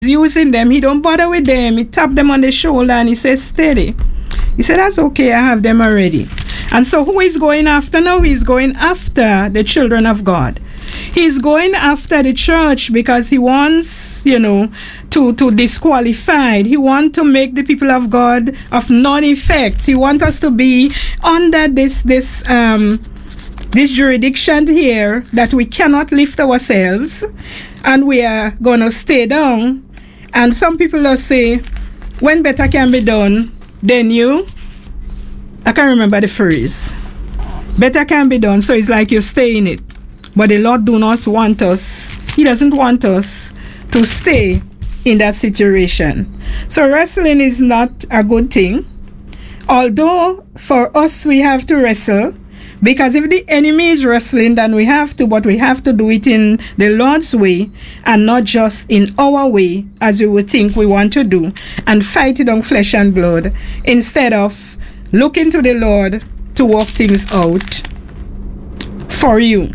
using them. He don't bother with them. He tap them on the shoulder and he says, steady. He said, that's okay, I have them already. And so who is going after now? He's going after the children of God. He's going after the church because he wants, to disqualify. He wants to make the people of God of non-effect. He wants us to be under this jurisdiction here that we cannot lift ourselves and we are going to stay down. And some people will say, when better can be done, then I can't remember the phrase. Better can be done, so it's like you stay in it. But the Lord do not want us. He doesn't want us to stay in that situation. So wrestling is not a good thing. Although for us we have to wrestle, because if the enemy is wrestling, then we have to, but we have to do it in the Lord's way and not just in our way as we would think we want to do and fight it on flesh and blood instead of looking to the Lord to work things out for you.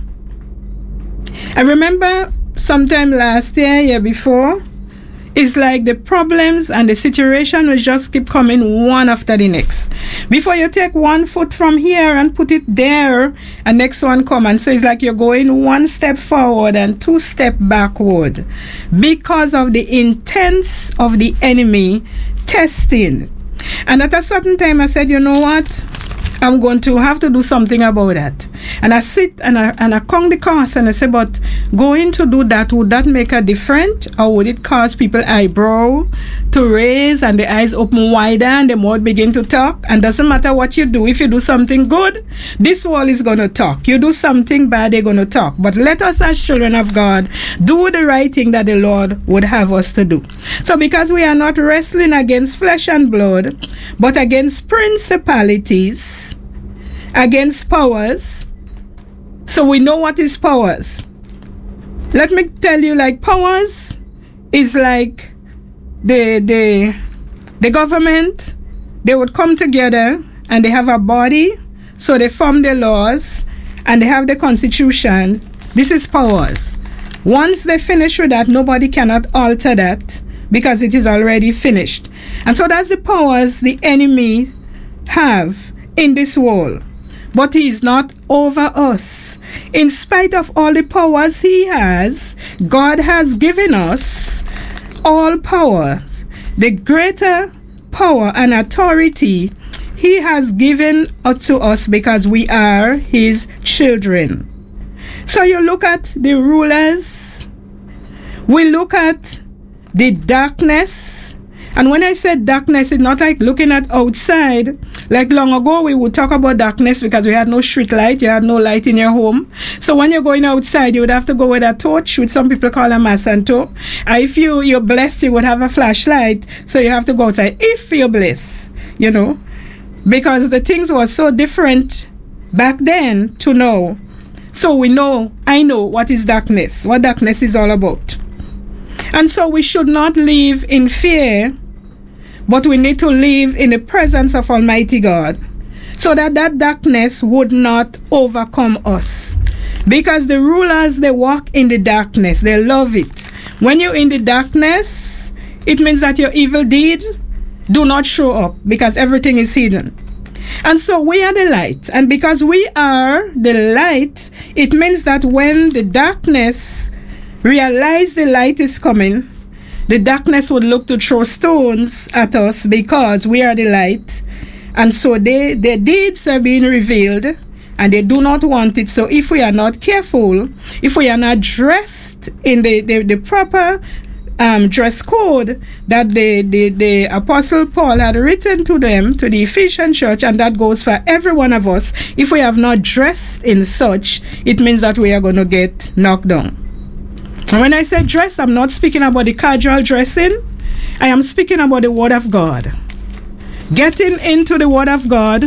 I remember sometime last year before, it's like the problems and the situation will just keep coming one after the next. Before you take one foot from here and put it there, and next one come. And so it's like you're going one step forward and two steps backward because of the intents of the enemy testing. And at a certain time I said, you know what? I'm going to have to do something about that. And I sit and I count the cost and I say, but going to do that, would that make a difference? Or would it cause people eyebrow to raise and the eyes open wider and the mouth begin to talk? And doesn't matter what you do. If you do something good, this world is going to talk. You do something bad, they're going to talk. But let us as children of God do the right thing that the Lord would have us to do. So because we are not wrestling against flesh and blood, but against principalities, against powers. So we know what is powers. Let me tell you, like powers is like the government. They would come together and they have a body. So they form the laws and they have the constitution. This is powers. Once they finish with that, nobody cannot alter that because it is already finished. And so that's the powers the enemy have in this world. But he is not over us. In spite of all the powers he has, God has given us all power. The greater power and authority he has given to us because we are his children. So you look at the rulers, we look at the darkness. And when I said darkness, it's not like looking at outside. Like long ago, we would talk about darkness because we had no street light. You had no light in your home. So when you're going outside, you would have to go with a torch, which some people call a masanto. If you're blessed, you would have a flashlight. So you have to go outside if you're blessed, because the things were so different back then to now. So I know what is darkness, what darkness is all about. And so we should not live in fear, but we need to live in the presence of Almighty God so that darkness would not overcome us. Because the rulers, they walk in the darkness. They love it. When you're in the darkness, it means that your evil deeds do not show up because everything is hidden. And so we are the light. And because we are the light, it means that when the darkness realize the light is coming, the darkness would look to throw stones at us because we are the light. And so their deeds are being revealed and they do not want it. So if we are not careful, if we are not dressed in the proper dress code that the Apostle Paul had written to them, to the Ephesian church, and that goes for every one of us, if we have not dressed in such, it means that we are going to get knocked down. And when I say dress, I'm not speaking about the casual dressing. I am speaking about the Word of God. Getting into the Word of God.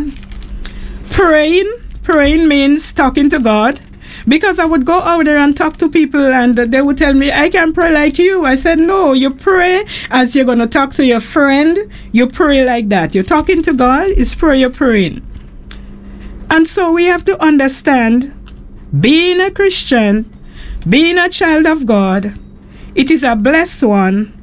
Praying means talking to God. Because I would go out there and talk to people and they would tell me, I can pray like you. I said, no, you pray as you're going to talk to your friend. You pray like that. You're talking to God, it's prayer you're praying. And so we have to understand, being a Christian, being a child of God, it is a blessed one